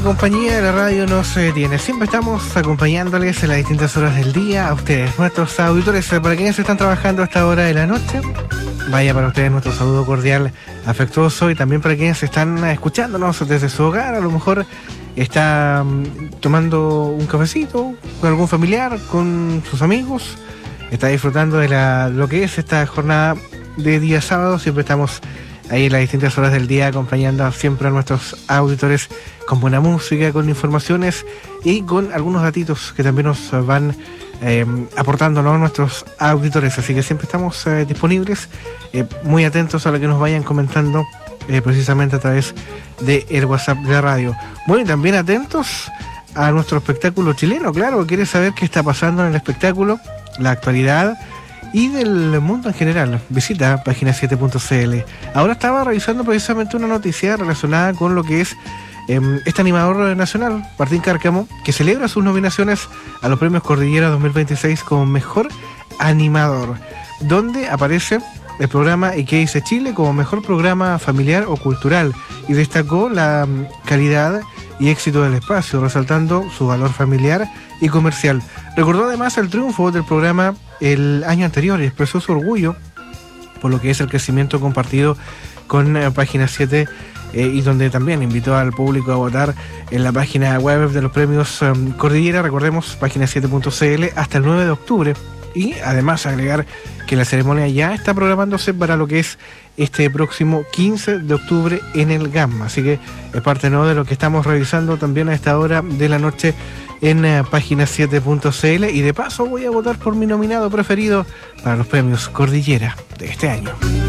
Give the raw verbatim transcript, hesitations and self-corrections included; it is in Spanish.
Compañía de la radio no se detiene. Siempre estamos acompañándoles en las distintas horas del día a ustedes, nuestros auditores. Para quienes están trabajando a esta hora de la noche, vaya para ustedes nuestro saludo cordial, afectuoso, y también para quienes están escuchándonos desde su hogar. A lo mejor está um, tomando un cafecito con algún familiar, con sus amigos, está disfrutando de la, lo que es esta jornada de día sábado. Siempre estamos ahí en las distintas horas del día acompañando siempre a nuestros auditores con buena música, con informaciones y con algunos datitos que también nos van eh, aportando, ¿no?, nuestros auditores. Así que siempre estamos eh, disponibles, eh, muy atentos a lo que nos vayan comentando eh, precisamente a través del WhatsApp de la radio. Bueno, y también atentos a nuestro espectáculo chileno. Claro, ¿quieres saber qué está pasando en el espectáculo, la actualidad y del mundo en general? Visita página siete punto c l. Ahora estaba revisando precisamente una noticia relacionada con lo que es eh, este animador nacional, Martín Cárcamo, que celebra sus nominaciones a los premios Cordillera dos mil veintiséis como mejor animador, donde aparece el programa ¿Y qué dice Chile? Como mejor programa familiar o cultural, y destacó la um, calidad y éxito del espacio, resaltando su valor familiar y comercial. Recordó además el triunfo del programa el año anterior y expresó su orgullo por lo que es el crecimiento compartido con eh, Página siete, eh, y donde también invitó al público a votar en la página web de los premios eh, Cordillera, recordemos, página siete punto c l, hasta el nueve de octubre. Y además agregar que la ceremonia ya está programándose para lo que es este próximo quince de octubre en el Gamma. Así que es parte, ¿no?, de lo que estamos revisando también a esta hora de la noche en uh, página siete punto c l. Y de paso voy a votar por mi nominado preferido para los premios Cordillera de este año.